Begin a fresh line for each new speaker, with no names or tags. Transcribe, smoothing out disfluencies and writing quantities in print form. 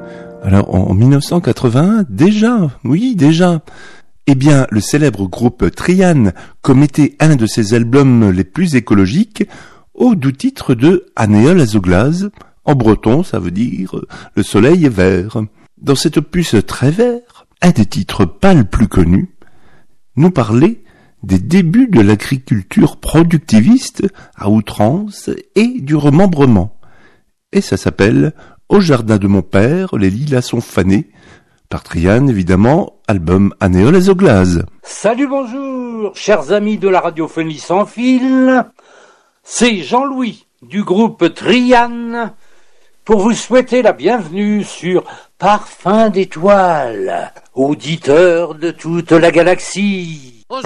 Alors en 1981, déjà, oui déjà. Eh bien, le célèbre groupe Trian commettait un de ses albums les plus écologiques au doux titre de Anéol Azoglaz. En breton, ça veut dire le soleil est vert. Dans cet opus très vert, un des titres pas le plus connu, nous parlait des débuts de l'agriculture productiviste à outrance et du remembrement. Et ça s'appelle « Au jardin de mon père, les lilas sont fanés » par Trian, évidemment, album Anéol Azoglaz.
Salut, bonjour, chers amis de la radiophonie sans fil. C'est Jean-Louis du groupe Trian pour vous souhaiter la bienvenue sur Parfum d'étoiles, auditeurs de toute la galaxie.